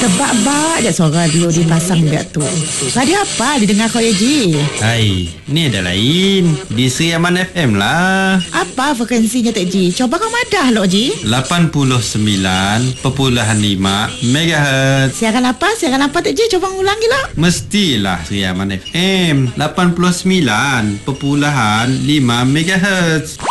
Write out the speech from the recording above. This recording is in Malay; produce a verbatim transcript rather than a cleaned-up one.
Tebak-bak je suara radio dipasang biar tu. Radio apa didengar kau ya Ji? Hai, ni ada lain. Di Sri Aman F M lah. Apa frekuensinya Tok Ji? Coba kau madah lo Ji. lapan puluh sembilan perpuluhan lima megahertz. Siaran apa? Siaran apa Tok Ji? Coba ulangi lo. Mestilah Sri Aman F M lapan puluh sembilan perpuluhan lima megahertz.